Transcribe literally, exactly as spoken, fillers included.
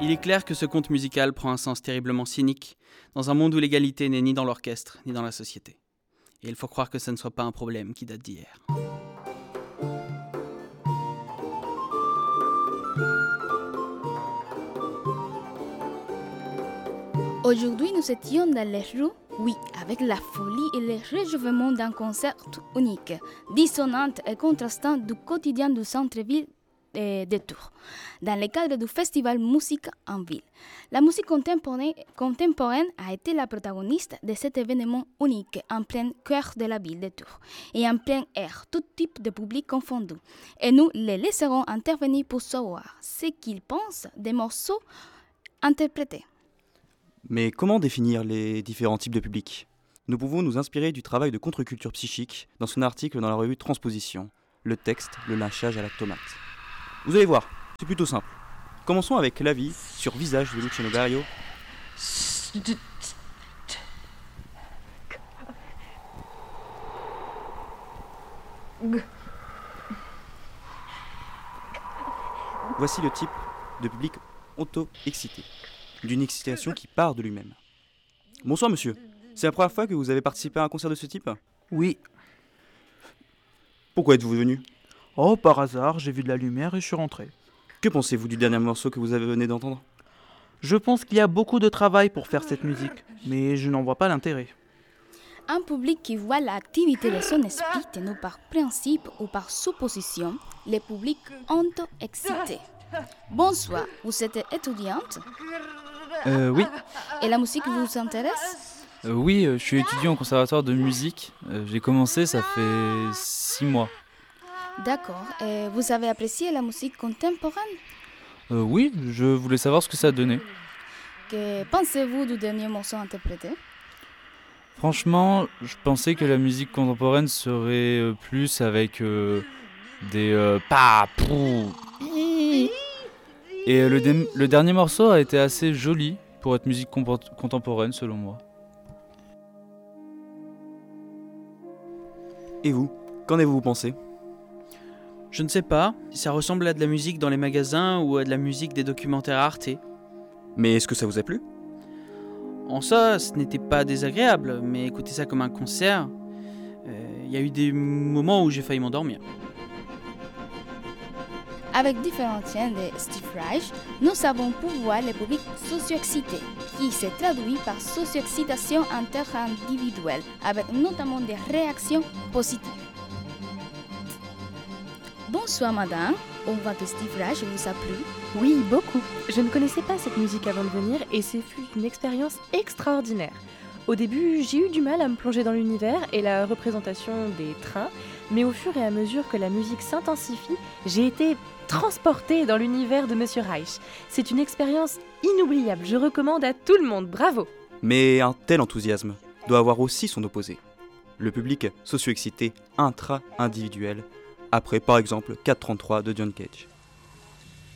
Il est clair que ce conte musical prend un sens terriblement cynique, dans un monde où l'égalité n'est ni dans l'orchestre, ni dans la société. Et il faut croire que ce ne soit pas un problème qui date d'hier. Aujourd'hui, nous étions dans les rues, oui, avec la folie et le réjouissement d'un concert unique, dissonant et contrastant du quotidien du centre-ville de Tours, dans le cadre du festival Musique en ville. La musique contemporaine, contemporaine a été la protagoniste de cet événement unique en plein cœur de la ville de Tours et en plein air, tout type de public confondu. Et nous les laisserons intervenir pour savoir ce qu'ils pensent des morceaux interprétés. Mais comment définir les différents types de publics ? Nous pouvons nous inspirer du travail de contre-culture psychique dans son article dans la revue Transposition, le texte, le lynchage à la tomate. Vous allez voir, c'est plutôt simple. Commençons avec l'avis sur Visage de Luciano Berio. Voici le type de public auto-excité, d'une excitation qui part de lui-même. Bonsoir monsieur, c'est la première fois que vous avez participé à un concert de ce type ? Oui. Pourquoi êtes-vous venu ? Oh, par hasard, j'ai vu de la lumière et je suis rentré. Que pensez-vous du dernier morceau que vous avez venez d'entendre ? Je pense qu'il y a beaucoup de travail pour faire cette musique, mais je n'en vois pas l'intérêt. Un public qui voit l'activité de son esprit tenue par principe ou par supposition, le public auto-excité. Bonsoir, vous êtes étudiante ? Euh, oui. Et la musique vous intéresse ? Euh, oui, euh, je suis étudiant au conservatoire de musique. Euh, j'ai commencé, ça fait six mois. D'accord. Et vous avez apprécié la musique contemporaine ? Euh, oui, je voulais savoir ce que ça donnait. Que pensez-vous du dernier morceau interprété ? Franchement, je pensais que la musique contemporaine serait euh, plus avec euh, des euh, pa, pou. Et euh, le, dé- le dernier morceau a été assez joli pour être musique compor- contemporaine selon moi. Et vous, qu'en avez-vous pensé ? Je ne sais pas, ça ressemble à de la musique dans les magasins ou à de la musique des documentaires Arte. Mais est-ce que ça vous a plu ? En ça, ce n'était pas désagréable, mais écouter ça comme un concert, il euh, y a eu des moments où j'ai failli m'endormir. Avec différents chaînes de Steve Reich, nous avons pu voir le public socio-excité, qui se traduit par socio-excitation interindividuelle, avec notamment des réactions positives. Bonsoir madame, on voit que Steve Reich vous a plu. Oui, beaucoup. Je ne connaissais pas cette musique avant de venir et ce fut une expérience extraordinaire. Au début, j'ai eu du mal à me plonger dans l'univers et la représentation des trains, mais au fur et à mesure que la musique s'intensifie, j'ai été transportée dans l'univers de Monsieur Reich. C'est une expérience inoubliable, je recommande à tout le monde, bravo. Mais un tel enthousiasme doit avoir aussi son opposé. Le public socio-excité intra-individuel, après par exemple quatre trente-trois de John Cage.